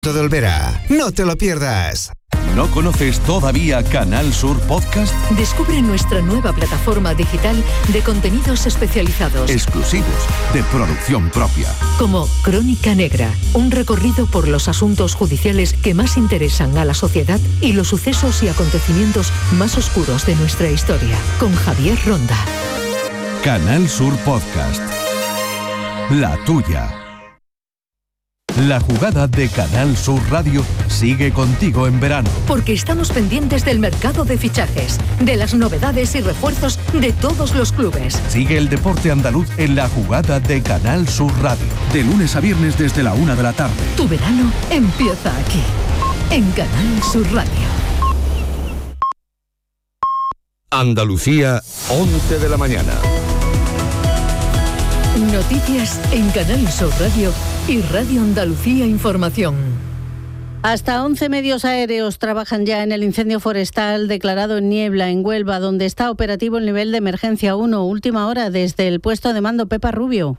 de Olvera. No te lo pierdas. ¿No conoces todavía Canal Sur Podcast? Descubre nuestra nueva plataforma digital de contenidos especializados. Exclusivos, de producción propia. Como Crónica Negra, un recorrido por los asuntos judiciales que más interesan a la sociedad y los sucesos y acontecimientos más oscuros de nuestra historia. Con Javier Ronda. Canal Sur Podcast. La tuya. La jugada de Canal Sur Radio sigue contigo en verano. Porque estamos pendientes del mercado de fichajes, de las novedades y refuerzos de todos los clubes. Sigue el deporte andaluz en la jugada de Canal Sur Radio. De lunes a viernes desde la 1 de la tarde. Tu verano empieza aquí, en Canal Sur Radio. Andalucía, 11 de la mañana. Noticias en Canal Sur Radio y Radio Andalucía Información. Hasta 11 medios aéreos trabajan ya en el incendio forestal declarado en Niebla, en Huelva, donde está operativo el nivel de emergencia 1. Última hora desde el puesto de mando Pepa Rubio.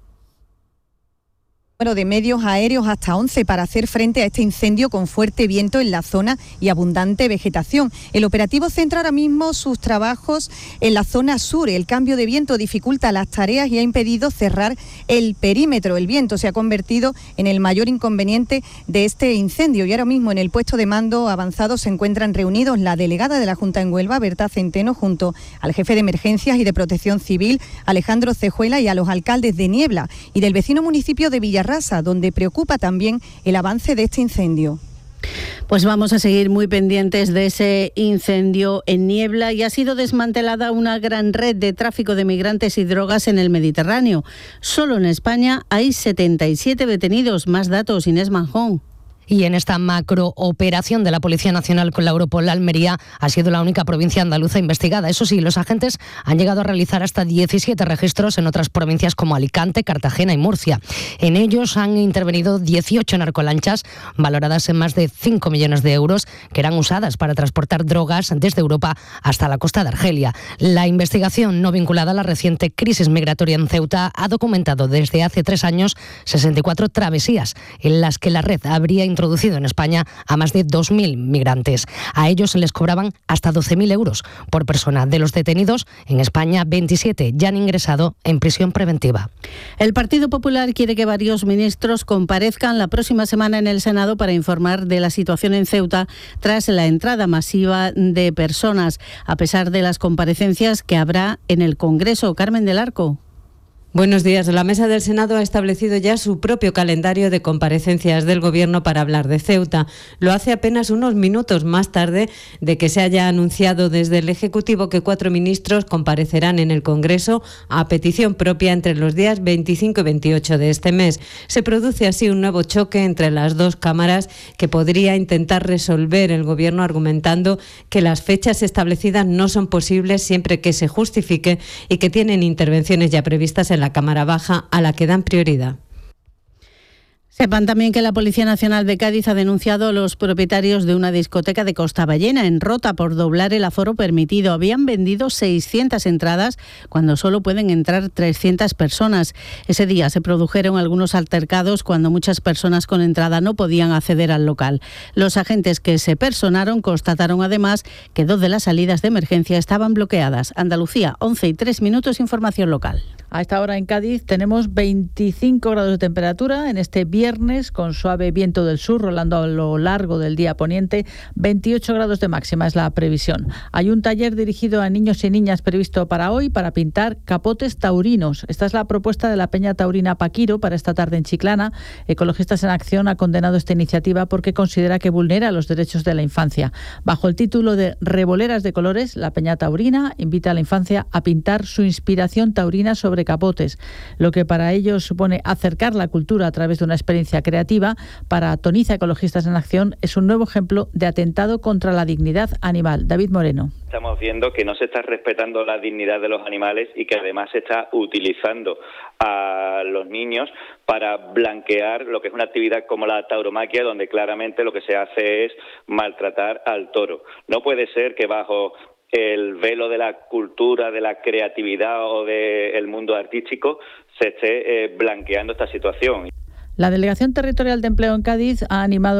De medios aéreos hasta 11 para hacer frente a este incendio con fuerte viento en la zona y abundante vegetación. El operativo centra ahora mismo sus trabajos en la zona sur. El cambio de viento dificulta las tareas y ha impedido cerrar el perímetro. El viento se ha convertido en el mayor inconveniente de este incendio y ahora mismo en el puesto de mando avanzado se encuentran reunidos la delegada de la Junta en Huelva, Berta Centeno, junto al jefe de emergencias y de protección civil, Alejandro Cejuela, y a los alcaldes de Niebla y del vecino municipio de Villarrasa, donde preocupa también el avance de este incendio. Pues vamos a seguir muy pendientes de ese incendio en Niebla y ha sido desmantelada una gran red de tráfico de migrantes y drogas en el Mediterráneo. Solo en España hay 77 detenidos. Más datos, Inés Manjón. Y en esta macrooperación de la Policía Nacional con la Europol, Almería ha sido la única provincia andaluza investigada. Eso sí, los agentes han llegado a realizar hasta 17 registros en otras provincias como Alicante, Cartagena y Murcia. En ellos han intervenido 18 narcolanchas valoradas en más de 5 millones de euros que eran usadas para transportar drogas desde Europa hasta la costa de Argelia. La investigación no vinculada a la reciente crisis migratoria en Ceuta ha documentado desde hace 3 años 64 travesías en las que la red habría introducido en España a más de 2.000 migrantes. A ellos les cobraban hasta 12.000 euros por persona. De los detenidos, en España 27 ya han ingresado en prisión preventiva. El Partido Popular quiere que varios ministros comparezcan la próxima semana en el Senado para informar de la situación en Ceuta tras la entrada masiva de personas, a pesar de las comparecencias que habrá en el Congreso. Carmen del Arco. Buenos días. La Mesa del Senado ha establecido ya su propio calendario de comparecencias del Gobierno para hablar de Ceuta. Lo hace apenas unos minutos más tarde de que se haya anunciado desde el Ejecutivo que 4 ministros comparecerán en el Congreso a petición propia entre los días 25 y 28 de este mes. Se produce así un nuevo choque entre las dos cámaras que podría intentar resolver el Gobierno, argumentando que las fechas establecidas no son posibles siempre que se justifique y que tienen intervenciones ya previstas en la Cámara Baja a la que dan prioridad. Sepan también que la Policía Nacional de Cádiz ha denunciado a los propietarios de una discoteca de Costa Ballena, en Rota, por doblar el aforo permitido. Habían vendido 600 entradas cuando solo pueden entrar 300 personas. Ese día se produjeron algunos altercados cuando muchas personas con entrada no podían acceder al local. Los agentes que se personaron constataron además que 2 de las salidas de emergencia estaban bloqueadas. Andalucía, 11:03, información local. A esta hora en Cádiz tenemos 25 grados de temperatura en este viernes, con suave viento del sur rolando a lo largo del día poniente. 28 grados de máxima es la previsión. Hay un taller dirigido a niños y niñas previsto para hoy para pintar capotes taurinos. Esta es la propuesta de la Peña Taurina Paquiro para esta tarde en Chiclana. Ecologistas en Acción ha condenado esta iniciativa porque considera que vulnera los derechos de la infancia. Bajo el título de Reboleras de Colores, la Peña Taurina invita a la infancia a pintar su inspiración taurina sobre capotes, lo que para ellos supone acercar la cultura a través de una experiencia creativa. Para Toniza, Ecologistas en Acción, es un nuevo ejemplo de atentado contra la dignidad animal. David Moreno. Estamos viendo que no se está respetando la dignidad de los animales y que además se está utilizando a los niños para blanquear lo que es una actividad como la tauromaquia, donde claramente lo que se hace es maltratar al toro. No puede ser que bajo el velo de la cultura, de la creatividad o del mundo artístico se esté blanqueando esta situación. La Delegación Territorial de Empleo en Cádiz ha animado